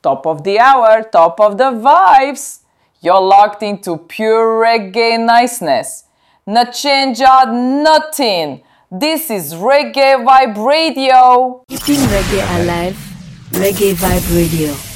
top of the hour, top of the vibes. You're locked into pure reggae niceness. Not change out nothing. This is Reggae Vibe Radio. Keeping reggae alive, Reggae Vibe Radio.